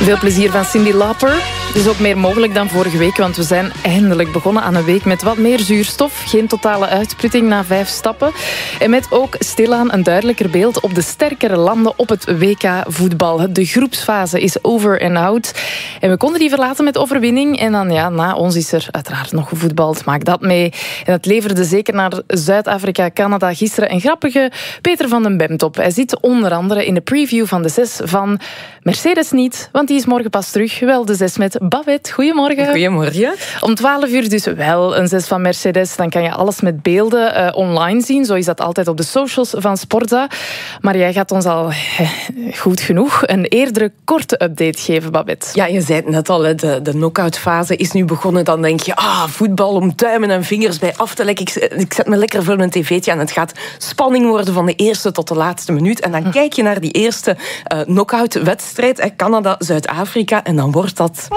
Veel plezier van Cyndi Lauper. Het is ook meer mogelijk dan vorige week, want we zijn eindelijk begonnen aan een week met wat meer zuurstof. Geen totale uitputting na 5 stappen. En met ook stilaan een duidelijker beeld op de sterkere landen op het WK voetbal. De groepsfase is over en out. En we konden die verlaten met overwinning. En dan na ons is er uiteraard nog gevoetbald. Maak dat mee. En dat leverde zeker naar Zuid-Afrika, Canada gisteren een grappige Peter van den Bemt op. Hij zit onder andere in de preview van de 6 van Mercedes niet, want die is morgen pas terug. Wel de 6 met Babette. Goedemorgen. Goedemorgen. Om 12 uur dus wel een 6 van Mercedes. Dan kan je alles met beelden online zien. Zo is dat altijd op de socials van Sporza. Maar jij gaat ons al goed genoeg een eerdere korte update geven, Babette. Ja, je zei het net al, de knock-outfase is nu begonnen. Dan denk je, voetbal om duimen en vingers bij af te lekken. Ik zet me lekker voor mijn tv'tje en het gaat spanning worden van de eerste tot de laatste minuut. En dan kijk je naar die eerste knock-out-wedstrijd, Canada, Zuid-Afrika, en dan wordt dat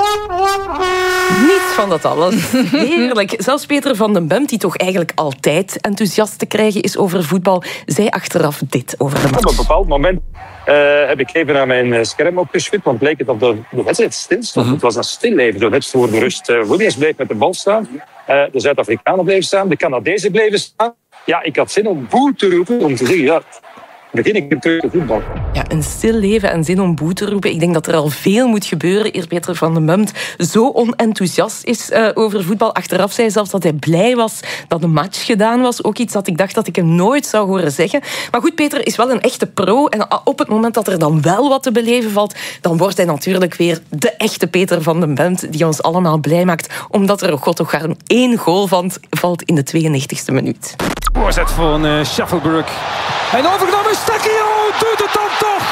niets van dat alles. Heerlijk. Zelfs Peter van den Bemt, die toch eigenlijk altijd enthousiast te krijgen is over voetbal, zei achteraf dit over de match. Op een bepaald moment heb ik even naar mijn scherm opgeschud, want bleek het dat de wedstrijd stil stond. Het was een stilleven, zo net voor de rust. Williams bleef met de bal staan. De Zuid-Afrikanen bleven staan, de Canadezen bleven staan. Ja, ik had zin om boe te roepen, om te zeggen, begin ik terug te voetbal. Ja, een stil leven en zin om boe te roepen. Ik denk dat er al veel moet gebeuren eer Peter van den Bemt zo onenthousiast is over voetbal. Achteraf zei hij zelfs dat hij blij was dat de match gedaan was. Ook iets dat ik dacht dat ik hem nooit zou horen zeggen. Maar goed, Peter is wel een echte pro. En op het moment dat er dan wel wat te beleven valt, dan wordt hij natuurlijk weer de echte Peter van den Bemt die ons allemaal blij maakt. Omdat er toch 1 goal valt in de 92e minuut. Voorzet van Schaffelburg. En overgenomen Stakio doet het dan toch.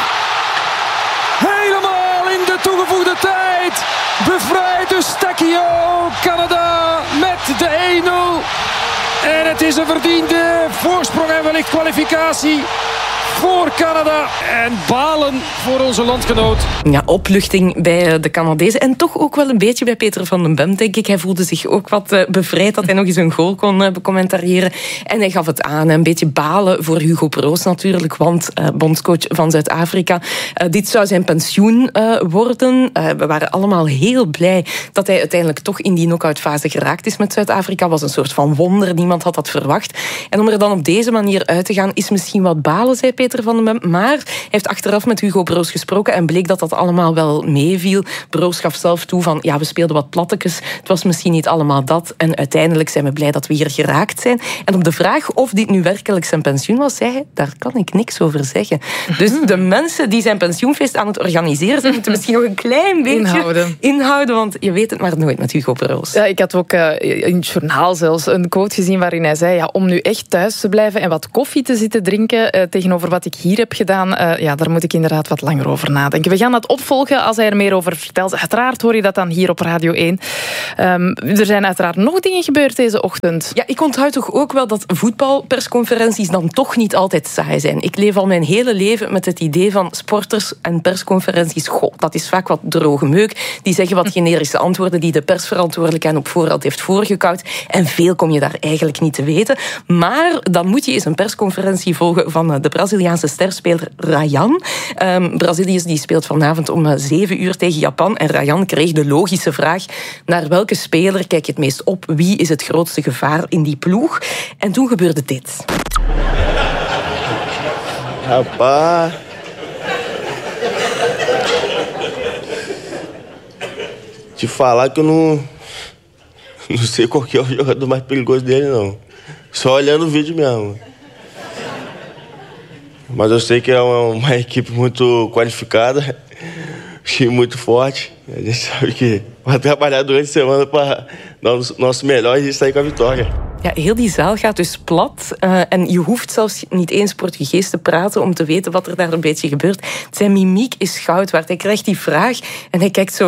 Helemaal in de toegevoegde tijd. Bevrijdt dus Stakio Canada met de 1-0. En het is een verdiende voorsprong en wellicht kwalificatie voor Canada. En balen voor onze landgenoot. Ja, opluchting bij de Canadezen. En toch ook wel een beetje bij Peter van den Bemt, denk ik. Hij voelde zich ook wat bevrijd dat hij nog eens een goal kon becommentariëren. En hij gaf het aan. Een beetje balen voor Hugo Broos natuurlijk, want bondscoach van Zuid-Afrika. Dit zou zijn pensioen worden. We waren allemaal heel blij dat hij uiteindelijk toch in die knock-outfase geraakt is met Zuid-Afrika. Was een soort van wonder. Niemand had dat verwacht. En om er dan op deze manier uit te gaan, is misschien wat balen, zei Peter van den Bemt, maar hij heeft achteraf met Hugo Broos gesproken en bleek dat dat allemaal wel meeviel. Broos gaf zelf toe van, we speelden wat plattekes, het was misschien niet allemaal dat en uiteindelijk zijn we blij dat we hier geraakt zijn. En op de vraag of dit nu werkelijk zijn pensioen was, zei hij, daar kan ik niks over zeggen. Dus de mensen die zijn pensioenfeest aan het organiseren zijn, moeten misschien nog een klein beetje inhouden, want je weet het maar nooit met Hugo Broos. Ja, ik had ook in het journaal zelfs een quote gezien waarin hij zei, om nu echt thuis te blijven en wat koffie te zitten drinken tegenover wat ik hier heb gedaan, daar moet ik inderdaad wat langer over nadenken. We gaan dat opvolgen als hij er meer over vertelt. Uiteraard hoor je dat dan hier op Radio 1. Er zijn uiteraard nog dingen gebeurd deze ochtend. Ja, ik onthoud toch ook wel dat voetbalpersconferenties dan toch niet altijd saai zijn. Ik leef al mijn hele leven met het idee van sporters en persconferenties. Dat is vaak wat droge meuk. Die zeggen wat generische antwoorden die de persverantwoordelijke op voorhand heeft voorgekoud. En veel kom je daar eigenlijk niet te weten. Maar dan moet je eens een persconferentie volgen van de Braziliaanse sterspeler Ryan. Brazilië die speelt vanavond om 7 uur tegen Japan. En Ryan kreeg de logische vraag, naar welke speler kijk je het meest op? Wie is het grootste gevaar in die ploeg? En toen gebeurde dit. Rapaz. Te falar que eu não sei qual que é o jogador mais perigoso dele, não. Só olhando o vídeo mesmo. Mas eu sei que é uma equipe muito qualificada, um time muito forte. A gente sabe que vai trabalhar durante a semana para dar o nosso melhor e sair com a vitória. Ja, heel die zaal gaat dus plat. En je hoeft zelfs niet eens Portugees te praten om te weten wat er daar een beetje gebeurt. Zijn mimiek is goud waard. Hij krijgt die vraag en hij kijkt zo wat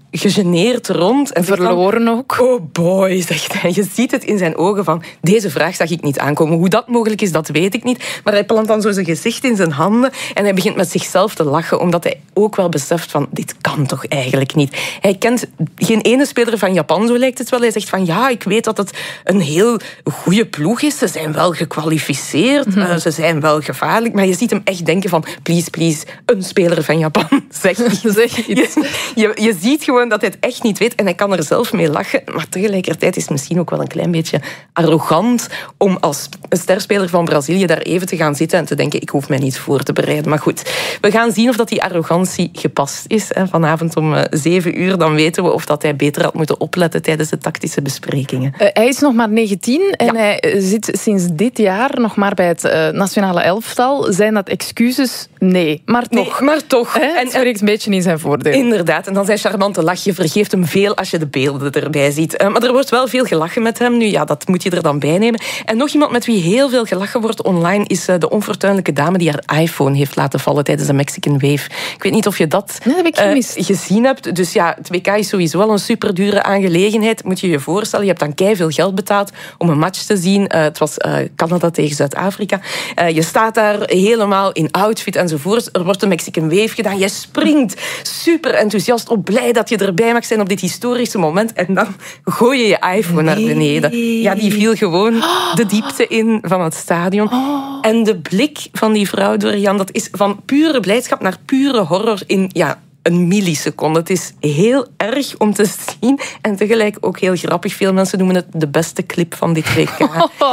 gegeneerd rond. En verloren ook. Oh boy, zegt hij. Je ziet het in zijn ogen van, deze vraag zag ik niet aankomen. Hoe dat mogelijk is, dat weet ik niet. Maar hij plant dan zo zijn gezicht in zijn handen en hij begint met zichzelf te lachen, omdat hij ook wel beseft van, dit kan toch eigenlijk niet. Hij kent geen ene speler van Japan, zo lijkt het wel. Hij zegt van, ja, ik weet dat het een heel goede ploeg is. Ze zijn wel gekwalificeerd, ze zijn wel gevaarlijk, maar je ziet hem echt denken van, please, een speler van Japan, zeg iets. Je ziet gewoon dat hij het echt niet weet en hij kan er zelf mee lachen, maar tegelijkertijd is het misschien ook wel een klein beetje arrogant om als sterspeler van Brazilië daar even te gaan zitten en te denken, ik hoef mij niet voor te bereiden. Maar goed, we gaan zien of dat die arrogantie gepast is. Vanavond om 7:00, dan weten we of dat hij beter had moeten opletten tijdens de tactische besprekingen. Hij is nog maar 19 en hij zit sinds dit jaar nog maar bij het nationale elftal. Zijn dat excuses? Nee, maar toch. Nee, maar toch. Het spreekt een beetje in zijn voordeel. Inderdaad, en dan zijn charmante lach. Je vergeeft hem veel als je de beelden erbij ziet. Maar er wordt wel veel gelachen met hem. Nu, ja, dat moet je er dan bij nemen. En nog iemand met wie heel veel gelachen wordt online is de onfortuinlijke dame die haar iPhone heeft laten vallen tijdens de Mexican Wave. Ik weet niet of je dat gezien hebt. Dus ja, het WK is sowieso al een superdure aangelegenheid. Moet je je voorstellen, je hebt dan keiveel geld betaald om een match te zien. Het was Canada tegen Zuid-Afrika. Je staat daar helemaal in outfit enzovoort. Er wordt een Mexican Wave gedaan. Je springt super enthousiast op, blij dat je erbij mag zijn op dit historische moment. En dan gooi je je iPhone naar beneden. Ja, die viel gewoon de diepte in van het stadion. En de blik van die vrouw, Dorian, dat is van pure blijdschap naar pure horror in een milliseconde. Het is heel erg om te zien en tegelijk ook heel grappig. Veel mensen noemen het de beste clip van dit WK.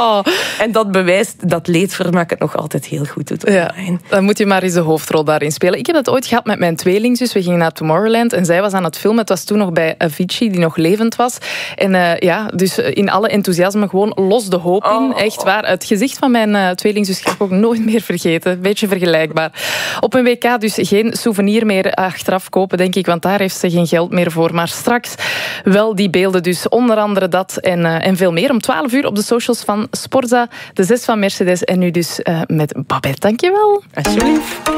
En dat bewijst dat leedvermaak het nog altijd heel goed doet online. Ja, dan moet je maar eens de hoofdrol daarin spelen. Ik heb dat ooit gehad met mijn tweelingzus. We gingen naar Tomorrowland en zij was aan het filmen. Het was toen nog bij Avicii, die nog levend was. En dus in alle enthousiasme gewoon los de hoop in. Echt waar. Het gezicht van mijn tweelingzus ga ik ook nooit meer vergeten. Beetje vergelijkbaar. Op een WK dus geen souvenir meer achteraf kopen, denk ik, want daar heeft ze geen geld meer voor. Maar straks wel die beelden dus. Onder andere dat en veel meer. Om 12:00 op de socials van Sporza, de 6 van Mercedes en nu dus met Babette. Dankjewel. Alsjeblieft.